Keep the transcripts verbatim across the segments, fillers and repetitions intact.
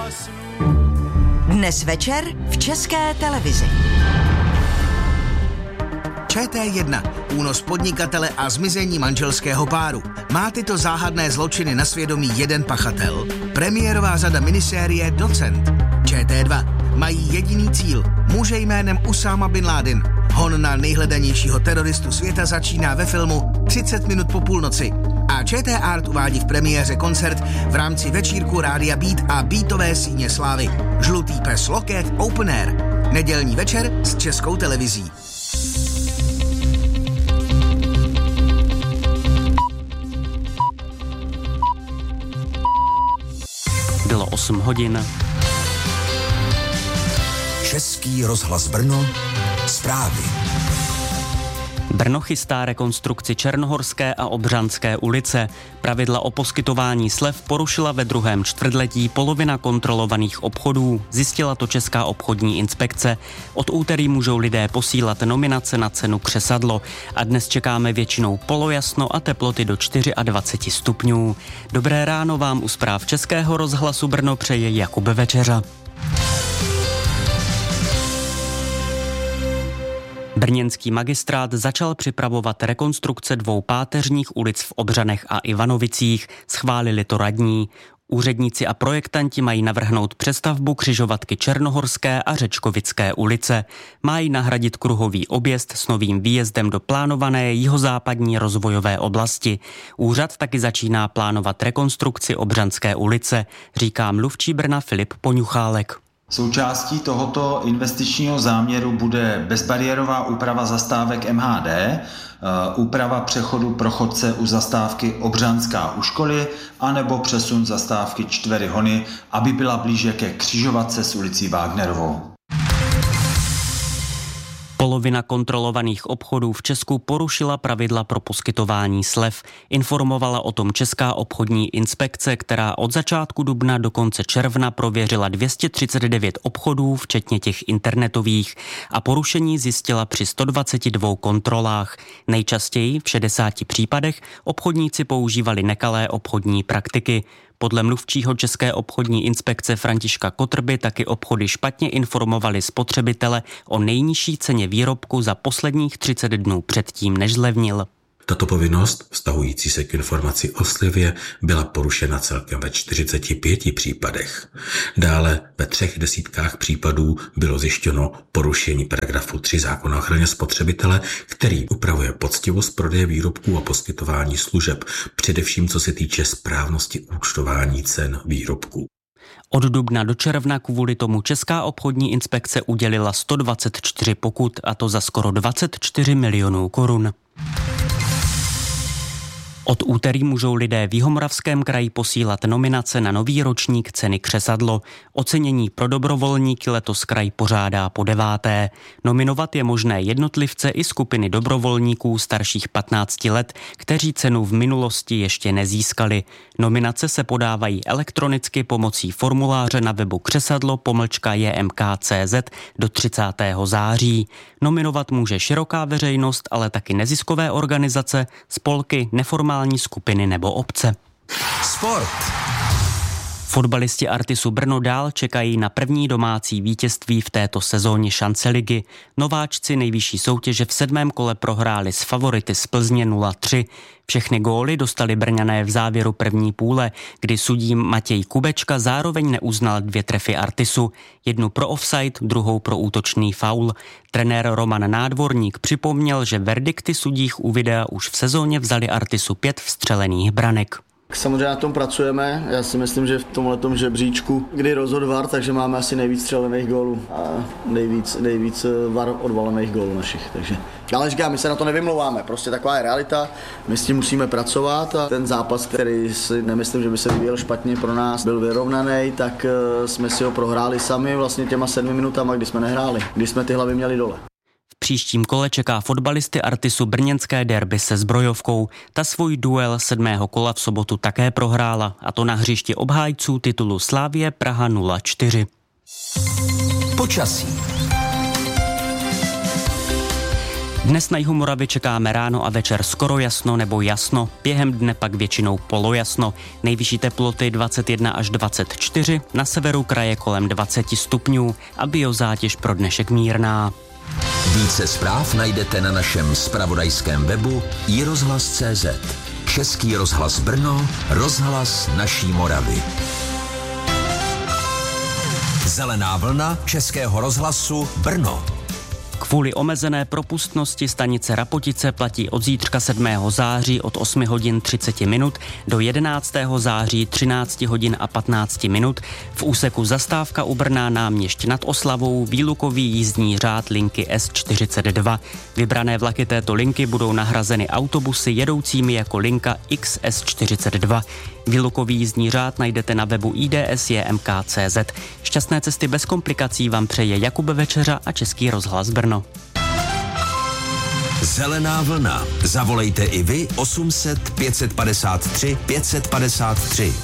Dnes večer v České televizi. Č T jedna. Únos podnikatele a zmizení manželského páru. Má tyto záhadné zločiny na svědomí jeden pachatel? Premiérová řada minisérie Docent. Č T dva. Mají jediný cíl. Muže jménem Usáma bin Laden. Hon na nejhledanějšího teroristu světa začíná ve filmu třicet minut po půlnoci. A Č T Art uvádí v premiéře koncert v rámci večírku Rádia Beat a Beatové síně slávy. Žlutý pes Loket Open Air. Nedělní večer s Českou televizí. Bylo osm hodin. Český rozhlas Brno, zprávy. Brno chystá rekonstrukci Černohorské a Obřanské ulice. Pravidla o poskytování slev porušila ve druhém čtvrtletí polovina kontrolovaných obchodů, zjistila to Česká obchodní inspekce. Od úterý můžou lidé posílat nominace na cenu křesadlo a dnes čekáme většinou polojasno a teploty do dvacet čtyři stupňů. Dobré ráno vám u zpráv Českého rozhlasu Brno přeje Jakub Večeřa. Brněnský magistrát začal připravovat rekonstrukce dvou páteřních ulic v Obřanech a Ivanovicích. Schválili to radní. Úředníci a projektanti mají navrhnout přestavbu křižovatky Černohorské a Řečkovické ulice. Mají nahradit kruhový objezd s novým výjezdem do plánované jihozápadní rozvojové oblasti. Úřad taky začíná plánovat rekonstrukci Obřanské ulice, říká mluvčí Brna Filip Poňuchálek. Součástí tohoto investičního záměru bude bezbariérová úprava zastávek M H D, úprava přechodu pro chodce u zastávky Obřanská u školy anebo přesun zastávky Čtvery Hony, aby byla blíže ke křižovatce s ulicí Wagnerovou. Polovina kontrolovaných obchodů v Česku porušila pravidla pro poskytování slev. Informovala o tom Česká obchodní inspekce, která od začátku dubna do konce června prověřila dvě stě třicet devět obchodů, včetně těch internetových, a porušení zjistila při sto dvacet dva kontrolách. Nejčastěji, v šedesáti případech, obchodníci používali nekalé obchodní praktiky. Podle mluvčího České obchodní inspekce Františka Kotrby taky obchody špatně informovali spotřebitele o nejnižší ceně výrobku za posledních třicet dnů předtím, než zlevnil. Tato povinnost, vztahující se k informaci o slevě, byla porušena celkem ve čtyřiceti pěti případech. Dále ve třech desítkách případů bylo zjištěno porušení paragrafu tři zákona o ochraně spotřebitele, který upravuje poctivost prodeje výrobků a poskytování služeb, především co se týče správnosti účtování cen výrobků. Od dubna do června kvůli tomu Česká obchodní inspekce udělila sto dvacet čtyři pokut, a to za skoro dvacet čtyři milionů korun. Od úterý můžou lidé v Jihomoravském kraji posílat nominace na nový ročník ceny křesadlo. Ocenění pro dobrovolníky letos kraj pořádá po deváté. Nominovat je možné jednotlivce i skupiny dobrovolníků starších patnácti let, kteří cenu v minulosti ještě nezískali. Nominace se podávají elektronicky pomocí formuláře na webu křesadlo pomlčka j m k tečka c z do třicátého září. Nominovat může široká veřejnost, ale taky neziskové organizace, spolky, neformální skupiny nebo obce. Sport. Fotbalisti Artisu Brno dál čekají na první domácí vítězství v této sezóně šance ligy. Nováčci nejvyšší soutěže v sedmém kole prohráli s favority z Plzně nula tři. Všechny góly dostali Brňané v závěru první půle, kdy sudí Matěj Kubečka zároveň neuznal dvě trefy Artisu, jednu pro offside, druhou pro útočný faul. Trenér Roman Nádvorník připomněl, že verdikty sudích u videa už v sezóně vzali Artisu pět vstřelených branek. Samozřejmě na tom pracujeme. Já si myslím, že v tomhletom žebříčku, kdy rozhodl V A R, takže máme asi nejvíc střelených gólů a nejvíc, nejvíc V A R odvalených gólů našich. Takže. Ale říkám, my se na to nevymlouváme, prostě taková je realita, my s tím musíme pracovat a ten zápas, který si nemyslím, že by se vyvíjel špatně pro nás, byl vyrovnaný, tak jsme si ho prohráli sami vlastně těma sedmi minutama, kdy jsme nehráli, kdy jsme ty hlavy měli dole. V příštím kole čeká fotbalisty Artisu brněnské derby se Zbrojovkou. Ta svůj duel sedmého kola v sobotu také prohrála, a to na hřišti obhájců titulu Slavie Praha nula čtyři. Počasí. Dnes na jihu Moravy čekáme ráno a večer skoro jasno nebo jasno, během dne pak většinou polojasno. Nejvyšší teploty dvacet jedna až dvacet čtyři, na severu kraje kolem dvacet stupňů a biozátěž pro dnešek mírná. Více zpráv najdete na našem zpravodajském webu i rozhlas tečka cé zet. Český rozhlas Brno, rozhlas naší Moravy. Zelená vlna Českého rozhlasu Brno. Kvůli omezené propustnosti stanice Rapotice platí od zítřka sedmého září od osm hodin třicet minut do jedenáctého září třináct hodin a patnáct minut v úseku zastávka u Brna Náměšť nad Oslavou výlukový jízdní řád linky S čtyřicet dva. Vybrané vlaky této linky budou nahrazeny autobusy jedoucími jako linka X S čtyřicet dva. Výlukový jízdní řád najdete na webu I D S J M K tečka cé zet. Šťastné cesty bez komplikací vám přeje Jakub Večeřa a Český rozhlas Brno. Zelená vlna. Zavolejte i vy osm set pět set padesát tři pět set padesát tři.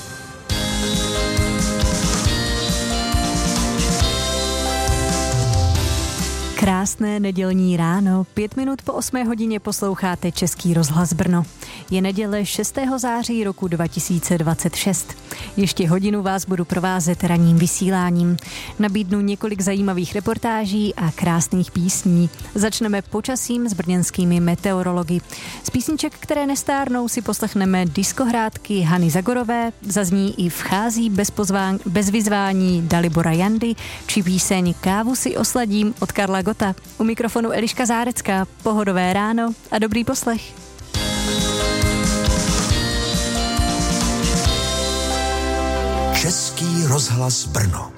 Krásné nedělní ráno, pět minut po osmé hodině posloucháte Český rozhlas Brno. Je neděle šestého září roku dva tisíce dvacet šest. Ještě hodinu vás budu provázet ranním vysíláním. Nabídnu několik zajímavých reportáží a krásných písní. Začneme počasím s brněnskými meteorology. Z písniček, které nestárnou, si poslechneme diskohrádky Hany Zagorové, zazní i Vchází bez, pozván, bez vyzvání Dalibora Jandy, či píseň Kávu si osladím od Karla Gota. U mikrofonu Eliška Zárecká. Pohodové ráno a dobrý poslech. Český rozhlas Brno.